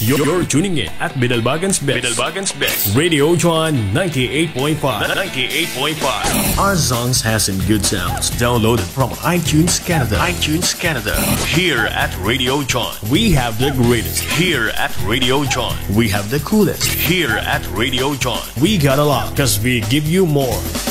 You're tuning in at Bidalbagan's Best. Radio John 98.5. 98.5. Our songs has some good sounds. Downloaded from iTunes Canada. Here at Radio John, we have the greatest. Here at Radio John, we have the coolest. Here at Radio John, we got a lot, cause we give you more.